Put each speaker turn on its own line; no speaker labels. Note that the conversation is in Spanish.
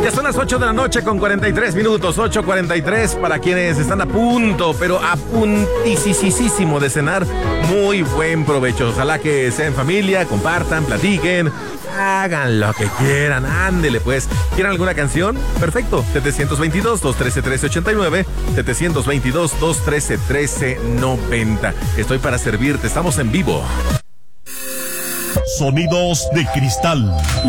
Ya son las 8 de la noche con 43 minutos, 8:43 para quienes están a punto, pero a puntisísimo de cenar. Muy buen provecho. Ojalá que sea en familia, compartan, platiquen, hagan lo que quieran, ándele pues. ¿Quieren alguna canción? Perfecto. 722-213-1389, 722-213-1390. Estoy para servirte, estamos en vivo.
Sonidos de cristal.